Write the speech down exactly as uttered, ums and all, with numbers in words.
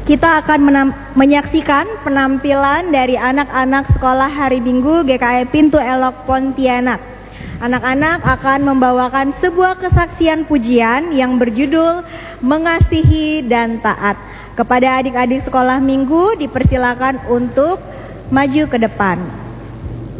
kita akan menyaksikan penampilan dari anak-anak sekolah hari Minggu G K I Pintu Elok Pontianak. Anak-anak akan membawakan sebuah kesaksian pujian yang berjudul Mengasihi dan Taat. Kepada adik-adik sekolah minggu dipersilakan untuk maju ke depan.